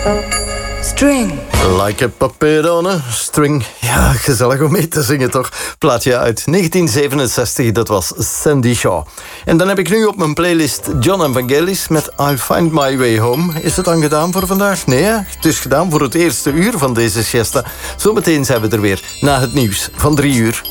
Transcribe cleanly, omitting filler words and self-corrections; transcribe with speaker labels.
Speaker 1: String.
Speaker 2: Like a puppet on a string. Ja, gezellig om mee te zingen toch? Plaatje uit 1967, dat was Sandy Shaw. En dan heb ik nu op mijn playlist John Evangelis met I'll Find My Way Home. Is het dan gedaan voor vandaag? Nee, hè? Het is gedaan voor het eerste uur van deze siesta. Zometeen zijn we er weer, na het nieuws van 3 uur.